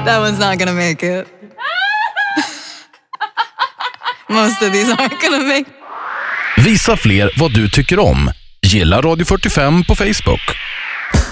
That one's not gonna make it. Most of these aren't gonna make. Visa fler vad du tycker om. Gilla Radio 45 på Facebook.